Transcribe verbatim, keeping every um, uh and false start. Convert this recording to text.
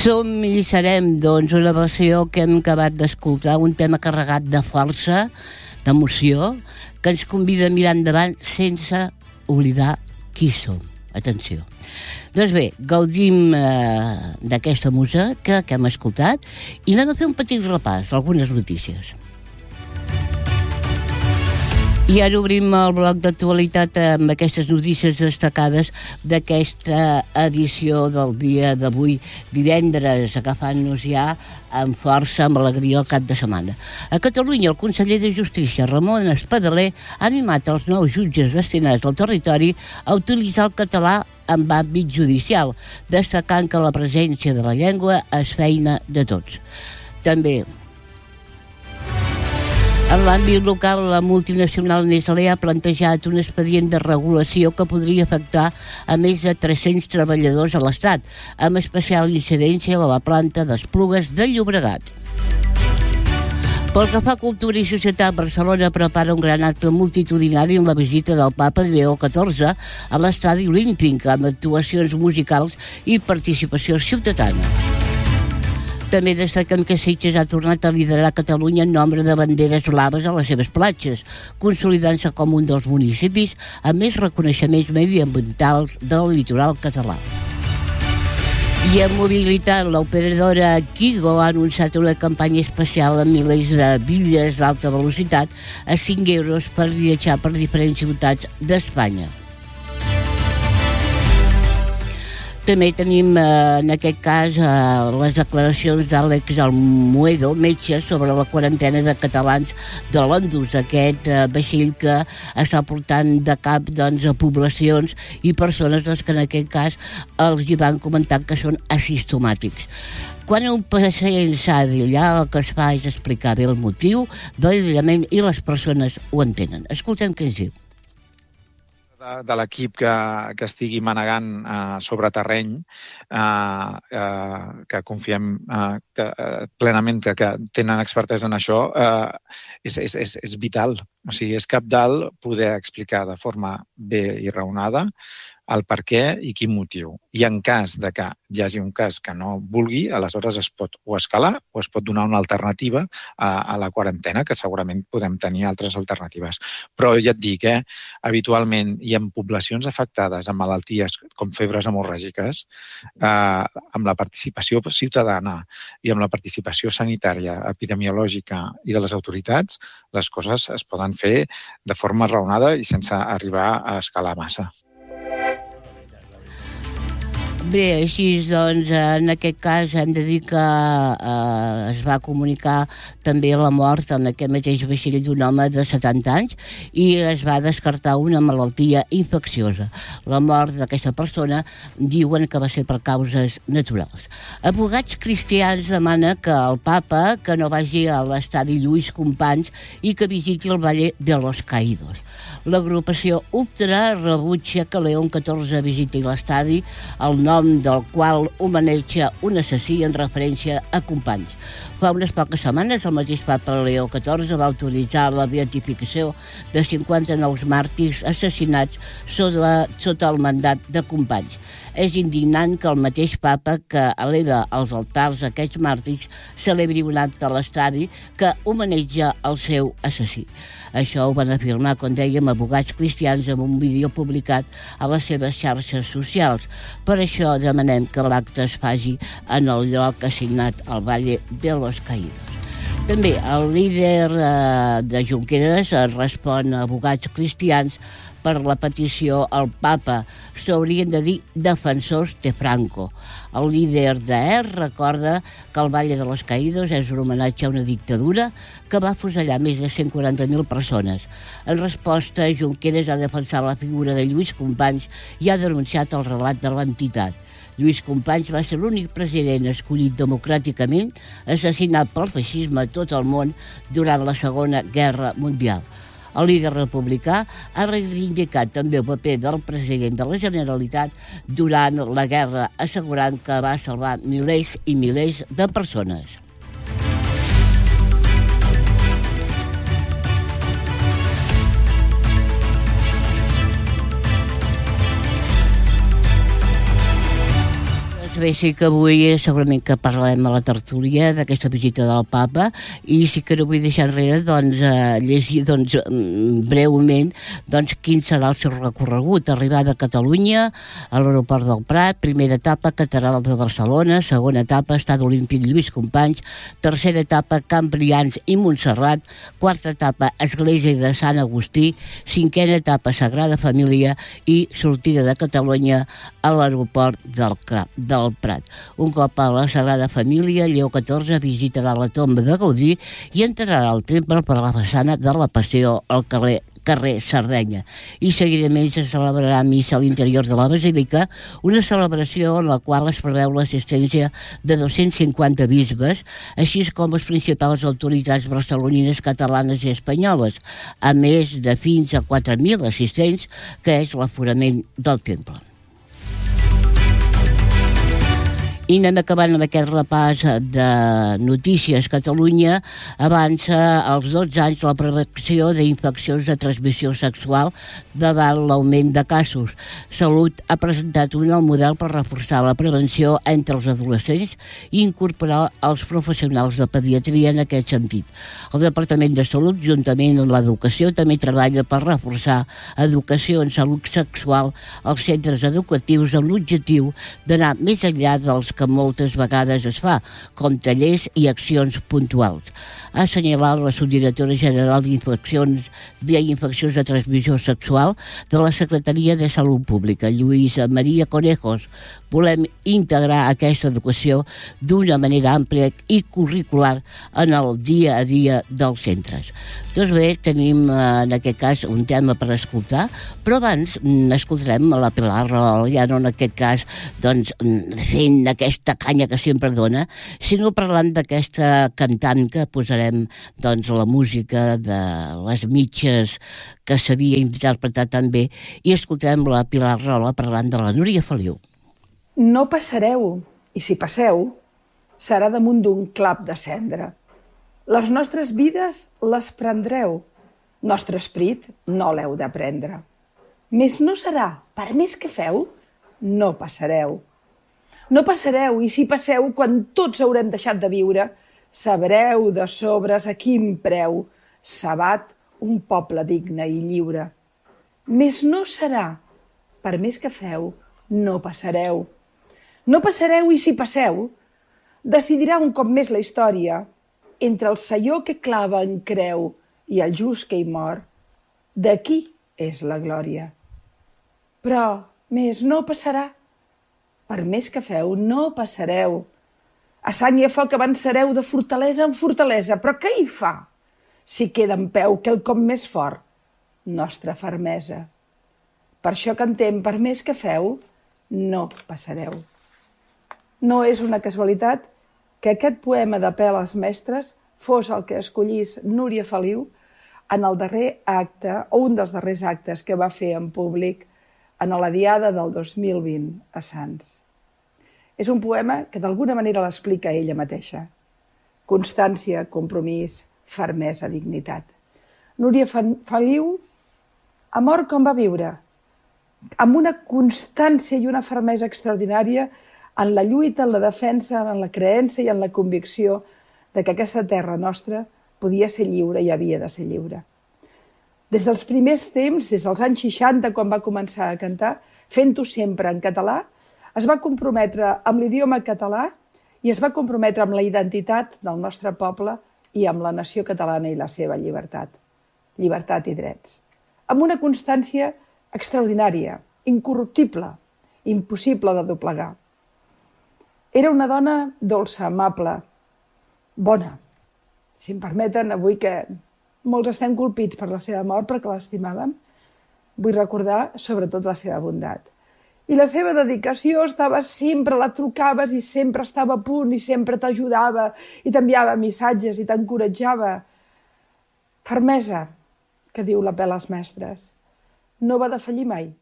Som i serem, doncs, una versió que hem acabat d'escoltar, un tema carregat de força, d'emoció, que ens convida a mirar endavant sense oblidar qui som. Atenció. Doncs bé, gaudim eh, d'aquesta musa que, que hem escoltat i anem a fer un petit repàs, algunes notícies. I ara obrim el bloc d'actualitat amb aquestes notícies destacades d'aquesta edició del dia d'avui, divendres, agafant-nos ja amb força, amb alegria el cap de setmana. A Catalunya, el conseller de Justícia, Ramon Espadaler, ha animat els nous jutges destinats al territori a utilitzar el català en àmbit judicial, destacant que la presència de la llengua és feina de tots. També en l'àmbit local, la multinacional Nestlé ha plantejat un expedient de regulació que podria afectar a més de tres-cents treballadors a l'Estat, amb especial incidència a la planta d'Esplugues de Llobregat. Pel que fa a Cultura i Societat, Barcelona prepara un gran acte multitudinari amb la visita del papa Lleó catorze a l'estadi olímpic, amb actuacions musicals i participació ciutadana. També destaquem que Sitges ha tornat a liderar Catalunya en nombre de banderes blaves a les seves platges, consolidant-se com un dels municipis amb més reconeixements mediambientals del litoral català. I en mobilitat, l'operadora Kigo ha anunciat una campanya especial amb milers de bitlles d'alta velocitat a cinc euros per viatjar per diferents ciutats d'Espanya. També tenim, eh, en aquest cas, eh, les declaracions d'Àlex Almuedo, metge, sobre la quarantena de catalans de l'Ondus, aquest eh, vaixell que està portant de cap, doncs, a poblacions i persones, doncs, que en aquest cas els hi van comentar que són asimptomàtics. Quan un pacient s'ha d'aïllar, el que es fa és explicar bé el motiu de l'aïllament i les persones ho entenen. Escoltem què ens diu. De, de l'equip que, que estigui manegant eh, sobre terreny, eh, eh, que confiem eh, que, eh, plenament que, que tenen expertesa en això, eh, és, és, és, és vital. O sigui, és cabdal poder explicar de forma bé i raonada el per què i quin motiu. I en cas de que hi hagi un cas que no vulgui, aleshores es pot o escalar o es pot donar una alternativa a, a la quarantena, que segurament podem tenir altres alternatives. Però ja et dic, eh, habitualment i en poblacions afectades amb malalties com febres hemorràgiques, eh, amb la participació ciutadana i amb la participació sanitària, epidemiològica i de les autoritats, les coses es poden fer de forma raonada i sense arribar a escalar massa. Bé, així doncs, en aquest cas hem de dir que eh, es va comunicar també la mort en aquest mateix vaixell d'un home de setanta anys i es va descartar una malaltia infecciosa. La mort d'aquesta persona diuen que va ser per causes naturals. Advocats cristians demana que el papa que no vagi a l'estadi Lluís Companys i que visiti el Valle de los Caídos. L'agrupació Ultra rebutja que León catorze visiti l'estadi, el nom del qual homenatja un assassí en referència a Companys. Fa unes poques setmanes el mateix papa Leó catorze va autoritzar la beatificació de cinquanta nous màrtirs assassinats sota, sota el mandat de Companys. És indignant que el mateix papa que eleva als altars aquests màrtirs celebri un acte a l'estadi que homenatja el seu assassí. Això ho van afirmar, com dèiem, advocats cristians amb un vídeo publicat a les seves xarxes socials. Per això demanem que l'acte es faci en el lloc assignat al Valle de los Caídos. També el líder eh, de Junqueras respon a advocats cristians per la petició al papa. S'haurien de dir defensors de Franco. El líder de E R recorda que el Valle de los Caídos és un homenatge a una dictadura que va afusellar més de cent quaranta mil persones. En resposta, Junqueras ha defensat la figura de Lluís Companys i ha denunciat el relat de l'entitat. Lluís Companys va ser l'únic president escollit democràticament assassinat pel feixisme a tot el món durant la Segona Guerra Mundial. El líder republicà ha reivindicat també el paper del president de la Generalitat durant la guerra, assegurant que va salvar milers i milers de persones. Doncs bé, sí que avui segurament que parlarem a la tertúlia d'aquesta visita del papa i sí que no vull deixar enrere doncs, eh, llegir doncs, breument doncs, quin serà el seu recorregut. Arribada a Catalunya, a l'aeroport del Prat, primera etapa Catedral de Barcelona, segona etapa Estadi Olímpic Lluís Companys, tercera etapa Camp Brians i Montserrat, quarta etapa Església de Sant Agustí, cinquena etapa Sagrada Família i sortida de Catalunya a l'aeroport del Prat. del Prat. Un cop a la Sagrada Família, Lleó catorze visitarà la tomba de Gaudí i entrarà al temple per la façana de la Passió al carrer carrer Sardenya. I seguidament se celebrarà missa a l'interior de la Basílica, una celebració en la qual es preveu l'assistència de dos-cents cinquanta bisbes, així com les principals autoritats barcelonines, catalanes i espanyoles, a més de fins a quatre mil assistents, que és l'aforament del temple. I anem acabant amb aquest repàs de notícies. Catalunya avança als dotze anys la prevenció d'infeccions de transmissió sexual davant l'augment de casos. Salut ha presentat un nou model per reforçar la prevenció entre els adolescents i incorporar els professionals de pediatria en aquest sentit. El Departament de Salut, juntament amb l'Educació, també treballa per reforçar educació en salut sexual als centres educatius amb l'objectiu d'anar més enllà dels que moltes vegades es fa, com tallers i accions puntuals. Ha assenyalat la subdirectora general d'Infeccions d'Infeccions de Transmissió Sexual de la Secretaria de Salut Pública, Lluïsa Maria Conejos. Volem integrar aquesta educació d'una manera àmplia i curricular en el dia a dia dels centres. Doncs bé, tenim en aquest cas un tema per escoltar, però abans escoltarem la Pilar Rahola, ja no en aquest cas doncs, fent aquesta canya que sempre dona, sinó parlant d'aquesta cantant que posarem doncs, la música de les mitges que s'havia interpretat tan bé, i escoltarem la Pilar Rahola parlant de la Núria Feliu. No passareu, i si passeu, serà damunt d'un clap de cendra. Les nostres vides les prendreu, nostre esperit no l'heu de prendre. Més no serà, per més que feu, no passareu. No passareu, i si passeu, quan tots haurem deixat de viure, sabreu de sobres a quin preu s'abat un poble digne i lliure. Més no serà, per més que feu, no passareu. No passareu, i si passeu, decidirà un cop més la història entre el saió que clava en creu i el just que hi mor. D'aquí és la glòria. Però més no passarà. Per més que feu, no passareu. A sang i a foc avançareu de fortalesa en fortalesa, però què hi fa si queda en peu quelcom més fort? Nostra fermesa. Per això cantem, per més que feu, no passareu. No és una casualitat que aquest poema d'apel als mestres fos el que escollís Núria Feliu en el darrer acte, o un dels darrers actes que va fer en públic en la diada del dos mil vint a Sants. És un poema que d'alguna manera l'explica ella mateixa. Constància, compromís, fermesa, dignitat. Núria Feliu ha mort com va viure, amb una constància i una fermesa extraordinària en la lluita, en la defensa, en la creença i en la convicció de que aquesta terra nostra podia ser lliure i havia de ser lliure. Des dels primers temps, des dels anys seixanta, quan va començar a cantar, fent-ho sempre en català, es va comprometre amb l'idioma català i es va comprometre amb la identitat del nostre poble i amb la nació catalana i la seva llibertat. Llibertat i drets. Amb una constància extraordinària, incorruptible, impossible de doblegar. Era una dona dolça, amable, bona. Si em permeten, avui que molts estem colpits per la seva mort perquè l'estimàvem, vull recordar sobretot la seva bondat. I la seva dedicació estava sempre, la trucaves i sempre estava a punt i sempre t'ajudava i t'enviava missatges i t'encoratjava. Fermesa, que diu l'apel als mestres. No va defallir mai.